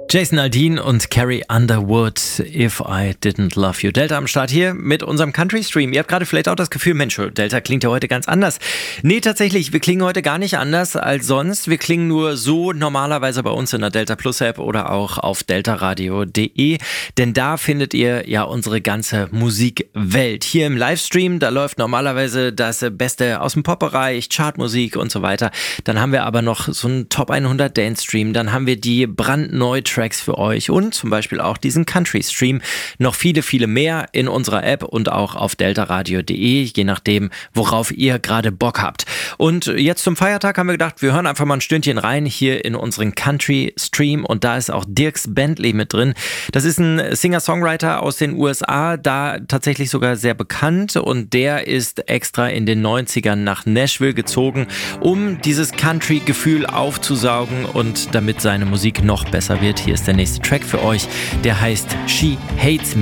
Jason Aldean und Carrie Underwood, If I Didn't Love You. Delta am Start hier mit unserem Country Stream. Ihr habt gerade vielleicht auch das Gefühl, Mensch, Delta klingt ja heute ganz anders. Nee, tatsächlich, wir klingen heute gar nicht anders als sonst. Wir klingen nur so normalerweise bei uns in der Delta Plus App oder auch auf deltaradio.de, denn da findet ihr ja unsere ganze Musikwelt. Hier im Livestream, da läuft normalerweise das Beste aus dem Pop-Bereich, Chartmusik und so weiter. Dann haben wir aber noch so einen Top 100 Dance Stream, dann haben wir die brandneue Tracks für euch und zum Beispiel auch diesen Country Stream. Noch viele, viele mehr in unserer App und auch auf deltaradio.de, je nachdem, worauf ihr gerade Bock habt. Und jetzt zum Feiertag haben wir gedacht, wir hören einfach mal ein Stündchen rein hier in unseren Country Stream und da ist auch Dierks Bentley mit drin. Das ist ein Singer-Songwriter aus den USA, da tatsächlich sogar sehr bekannt und der ist extra in den 90ern nach Nashville gezogen, um dieses Country-Gefühl aufzusaugen und damit seine Musik noch besser wird. Hier ist der nächste Track für euch, der heißt She Hates Me.